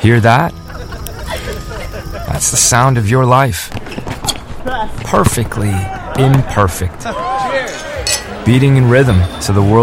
Hear that? That's the sound of your life. Perfectly imperfect. Beating in rhythm to the world